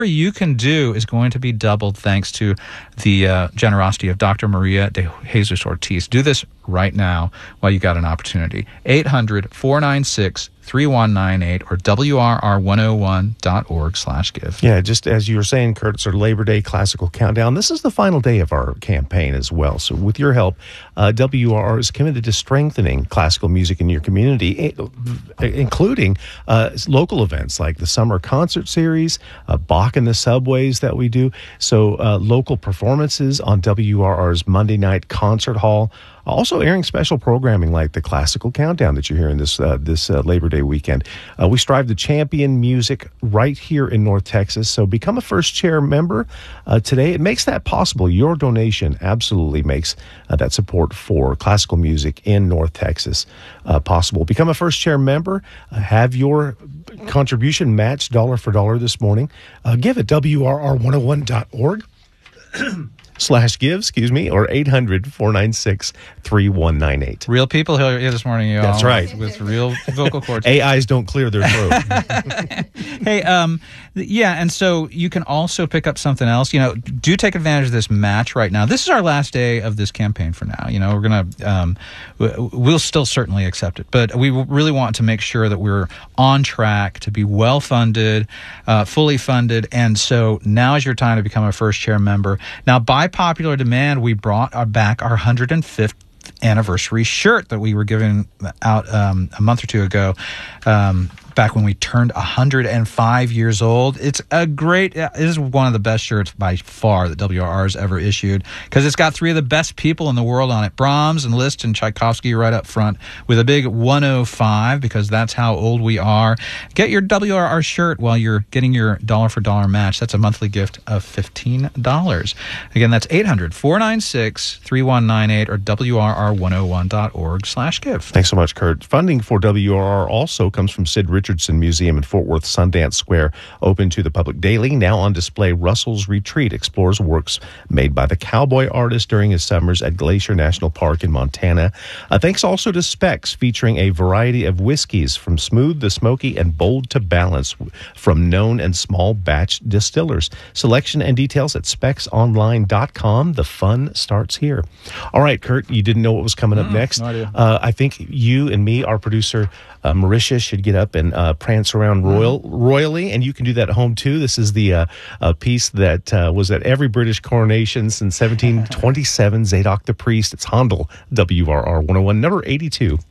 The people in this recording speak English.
you can do is going to be doubled thanks to the generosity of Dr. Maria de Jesus Ortiz. Do this right now while you got an opportunity. 800-496-3198 or WRR101.org/give. Yeah, just as you were saying, Kurt, it's our Labor Day Classical Countdown. This is the final day of our campaign as well. So with your help, WRR is committed to strengthening classical music in your community, including local events like the Summer Concert Series, Bach in the Subways that we do. So local performances on WRR's Monday Night Concert Hall. Also airing special programming like the Classical Countdown that you're hearing this Labor Day weekend. We strive to champion music right here in North Texas. So become a First Chair member today. It makes that possible. Your donation absolutely makes that support for classical music in North Texas possible. Become a First Chair member. Have your contribution matched dollar for dollar this morning. Give at WRR101.org. /give, or 800-496-3198. Real people here this morning, y'all. That's right. With real vocal cords. AIs don't clear their throat. Hey, yeah, and so you can also pick up something else. You know, do take advantage of this match right now. This is our last day of this campaign for now. You know, we're going to, we'll still certainly accept it, but we really want to make sure that we're on track to be well-funded, fully funded, and so now is your time to become a First Chair member. Now, by popular demand, we brought back our 105th anniversary shirt that we were giving out a month or two ago, back when we turned 105 years old. It's a great, it is one of the best shirts by far that WRR has ever issued, because it's got three of the best people in the world on it, Brahms and Liszt and Tchaikovsky right up front with a big 105, because that's how old we are. Get your WRR shirt while you're getting your dollar for dollar match. That's a monthly gift of $15. Again, that's 800-496-3198 or WRR101.org/give. Thanks so much, Kurt. Funding for WRR also comes from Sid Richardson Museum in Fort Worth Sundance Square, open to the public daily. Now on display, Russell's Retreat explores works made by the cowboy artist during his summers at Glacier National Park in Montana. Thanks also to Specs, featuring a variety of whiskeys from smooth to smoky and bold to balance from known and small batch distillers. Selection and details at specsonline.com. The fun starts here. All right, Kurt, you didn't know what was coming up next. No idea. I think you and me, our producer, Marisha, should get up and prance around royally, and you can do that at home too. This is the piece that was at every British coronation since 1727, Zadok the Priest. It's Handel, WRR 101, number 82.